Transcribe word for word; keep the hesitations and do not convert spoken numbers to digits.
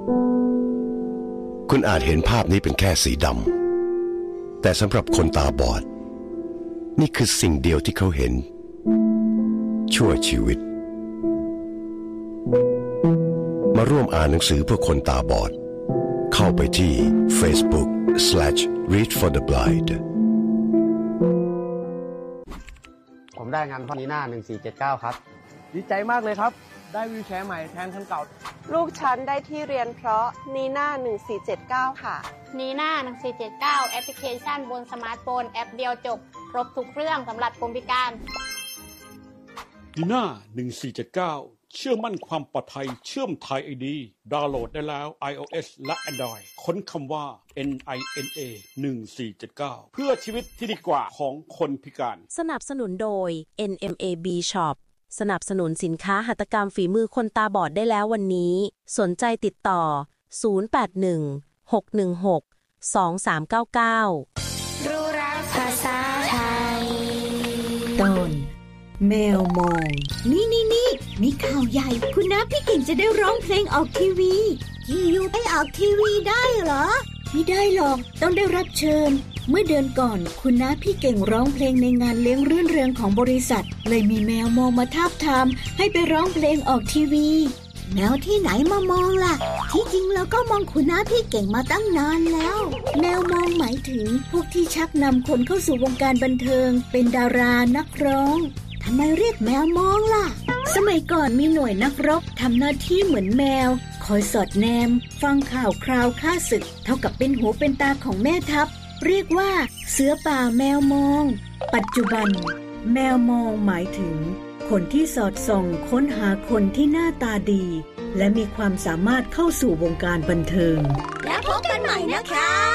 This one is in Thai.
คุณอาจเห็นภาพนี้เป็นแค่สีดำแต่สำหรับคนตาบอดนี่คือสิ่งเดียวที่เขาเห็นชั่วชีวิตมาร่วมอ่านหนังสือเพื่อคนตาบอดเข้าไปที่ Facebook slash read for the blind ผมได้งานพอนีน่าหนึ่งสี่เจ็ดเก้าครับดีใจมากเลยครับได้วีลแชร์ใหม่แทนคันเก่าลูกฉันได้ที่เรียนเพราะนีน่าหนึ่งสี่เจ็ดเก้าค่ะนีน่าหนึ่งสี่เจ็ดเก้าแอปพลิเคชันบนสมาร์ทโฟนแอปเดียวจบครบทุกเรื่องสำหรับคนพิการนีน่าหนึ่งสี่เจ็ดเก้าเชื่อมั่นความปลอดภัยเชื่อมไทย ไอ ดี ดาวน์โหลดได้แล้ว iOS และ Android ค้นคำว่า เอ็น ไอ เอ็น เอ หนึ่งสี่เจ็ดเก้า เพื่อชีวิตที่ดีกว่าของคนพิการสนับสนุนโดย เอ็น เอ็ม เอ บี Shop สนับสนุนสินค้าหัตถกรรมฝีมือคนตาบอดได้แล้ววันนี้สนใจติดต่อศูนย์ แปด หนึ่ง หก หนึ่ง หก สอง สาม เก้า เก้ารู้รักภาษาไทยตอนแมวมองนี่นี่นี่มีข่าวใหญ่คุณน้าพี่เก่งจะได้ร้องเพลงออกทีวีอยู่ๆไปออกทีวีได้เหรอไม่ได้หรอกต้องได้รับเชิญเมื่อเดือนก่อนคุณน้าพี่เก่งร้องเพลงในงานเลี้ยงรื่นเริงของบริษัทเลยมีแมวมองมาทาบทามให้ไปร้องเพลงออกทีวีแมวที่ไหนมามองล่ะที่จริงเราก็มองคุณน้าพี่เก่งมาตั้งนานแล้วแมวมองหมายถึงพวกที่ชักนำคนเข้าสู่วงการบันเทิงเป็นดารานักร้องทำไมเรียกแมวมองล่ะสมัยก่อนมีหน่วยนักรบทำหน้าที่เหมือนแมวคอยสอดแนมฟังข่าวคราวฆ่าศึกเท่ากับเป็นหูเป็นตาของแม่ทัพเรียกว่าเสือป่าแมวมองปัจจุบันแมวมองหมายถึงคนที่สอดส่องค้นหาคนที่หน้าตาดีและมีความสามารถเข้าสู่วงการบันเทิงแล้วพบกันใหม่นะคะ